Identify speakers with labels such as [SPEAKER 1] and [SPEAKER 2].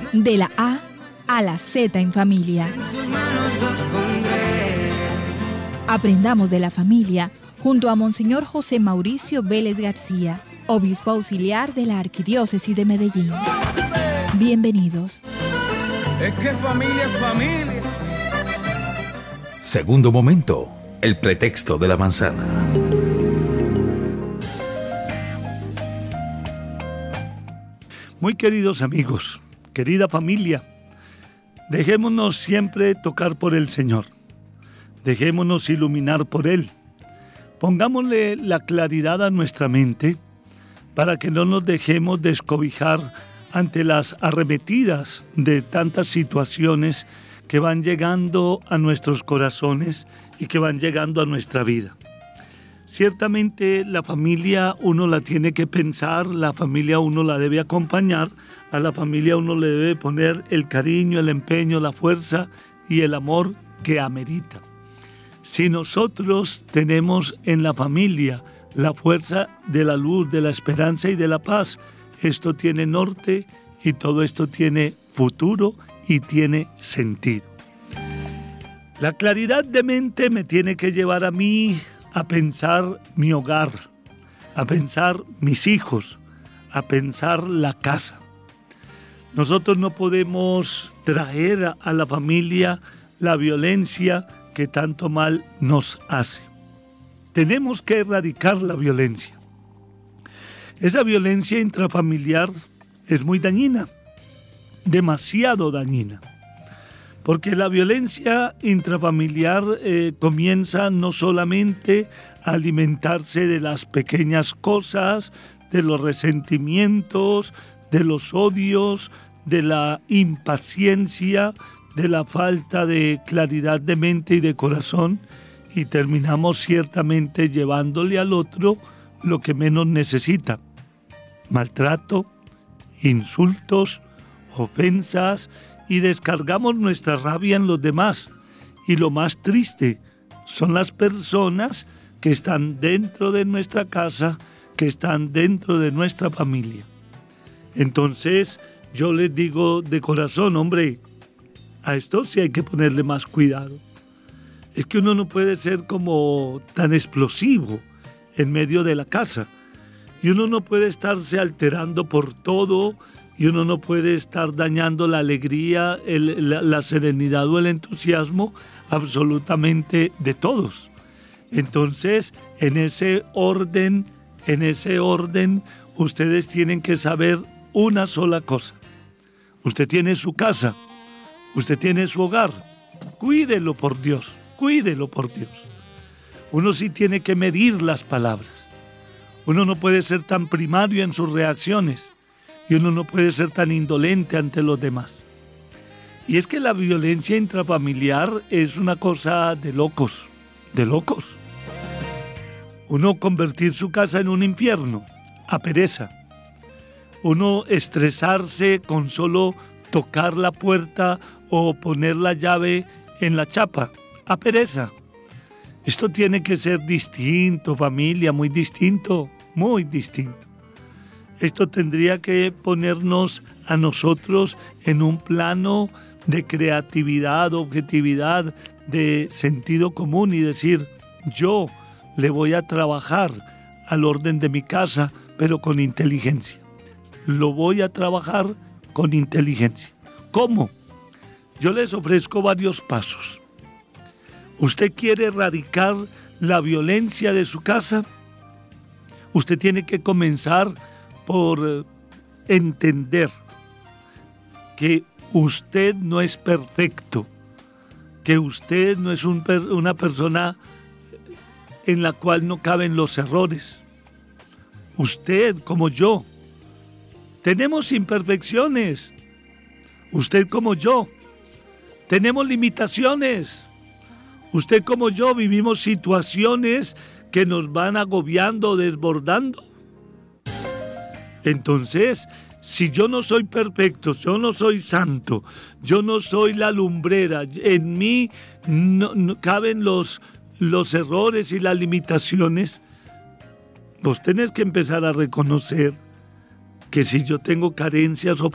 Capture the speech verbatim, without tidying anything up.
[SPEAKER 1] De la A a la Z en familia. Aprendamos de la familia junto a Monseñor José Mauricio Vélez García, obispo auxiliar de la Arquidiócesis de Medellín. Bienvenidos.
[SPEAKER 2] Es que familia es familia.
[SPEAKER 3] Segundo momento, el pretexto de la manzana.
[SPEAKER 4] Muy queridos amigos, querida familia, dejémonos siempre tocar por el Señor. Dejémonos iluminar por Él. Pongámosle la claridad a nuestra mente para que no nos dejemos descobijar ante las arremetidas de tantas situaciones que van llegando a nuestros corazones y que van llegando a nuestra vida. Ciertamente la familia uno la tiene que pensar, la familia uno la debe acompañar, a la familia uno le debe poner el cariño, el empeño, la fuerza y el amor que amerita. Si nosotros tenemos en la familia la fuerza de la luz, de la esperanza y de la paz, esto tiene norte y todo esto tiene futuro y tiene sentido. La claridad de mente me tiene que llevar a mí a pensar mi hogar, a pensar mis hijos, a pensar la casa. Nosotros no podemos traer a la familia la violencia que tanto mal nos hace. Tenemos que erradicar la violencia. Esa violencia intrafamiliar es muy dañina, demasiado dañina, porque la violencia intrafamiliar eh, comienza no solamente a alimentarse de las pequeñas cosas, de los resentimientos, de los odios, de la impaciencia, de la falta de claridad de mente y de corazón, y terminamos ciertamente llevándole al otro lo que menos necesita: maltrato, insultos, ofensas, y descargamos nuestra rabia en los demás. Y lo más triste son las personas que están dentro de nuestra casa, que están dentro de nuestra familia. Entonces yo les digo de corazón, hombre, a esto sí hay que ponerle más cuidado. Es que uno no puede ser como tan explosivo en medio de la casa. Y uno no puede estarse alterando por todo, y uno no puede estar dañando la alegría, el, la, la serenidad o el entusiasmo absolutamente de todos. Entonces, en ese orden, en ese orden, ustedes tienen que saber una sola cosa. Usted tiene su casa, usted tiene su hogar, cuídelo por Dios, cuídelo por Dios. Uno sí tiene que medir las palabras. Uno no puede ser tan primario en sus reacciones y uno no puede ser tan indolente ante los demás. Y es que la violencia intrafamiliar es una cosa de locos, de locos. Uno convertir su casa en un infierno, a pereza. Uno estresarse con solo tocar la puerta o poner la llave en la chapa, a pereza. Esto tiene que ser distinto, familia, muy distinto, muy distinto. Esto tendría que ponernos a nosotros en un plano de creatividad, objetividad, de sentido común y decir, yo le voy a trabajar al orden de mi casa, pero con inteligencia. Lo voy a trabajar con inteligencia. ¿Cómo? Yo les ofrezco varios pasos. ¿Usted quiere erradicar la violencia de su casa? Usted tiene que comenzar por entender que usted no es perfecto, que usted no es un, una persona en la cual no caben los errores. Usted, como yo, tenemos imperfecciones. Usted, como yo, tenemos limitaciones. Usted, como yo, vivimos situaciones que nos van agobiando, desbordando. Entonces, si yo no soy perfecto, yo no soy santo, yo no soy la lumbrera, en mí no, no caben los, los errores y las limitaciones, vos tenés que empezar a reconocer que si yo tengo carencias o